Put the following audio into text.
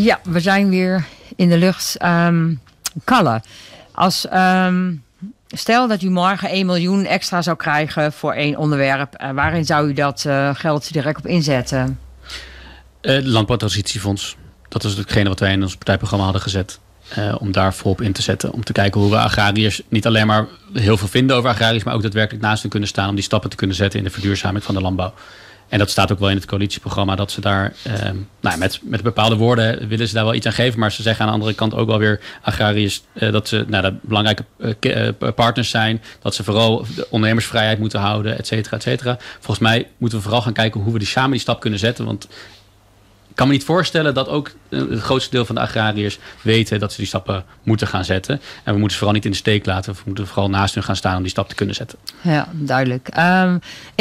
Ja, we zijn weer in de lucht. Kalle, stel dat u morgen 1 miljoen extra zou krijgen voor 1 onderwerp. Waarin zou u dat geld direct op inzetten? Het Landbouwtransitiefonds. Dat is hetgene wat wij in ons partijprogramma hadden gezet. Om daar voorop in te zetten. Om te kijken hoe we agrariërs niet alleen maar heel veel vinden over agrariërs, maar ook daadwerkelijk naast hen kunnen staan om die stappen te kunnen zetten in de verduurzaming van de landbouw. En dat staat ook wel in het coalitieprogramma dat ze daar met bepaalde woorden willen ze daar wel iets aan geven. Maar ze zeggen aan de andere kant ook wel weer agrariërs dat ze dat belangrijke partners zijn. Dat ze vooral de ondernemersvrijheid moeten houden, et cetera, et cetera. Volgens mij moeten we vooral gaan kijken hoe we samen die stap kunnen zetten. Want ik kan me niet voorstellen dat ook het grootste deel van de agrariërs weten dat ze die stappen moeten gaan zetten. En we moeten ze vooral niet in de steek laten. We moeten vooral naast hun gaan staan om die stap te kunnen zetten. Ja, duidelijk.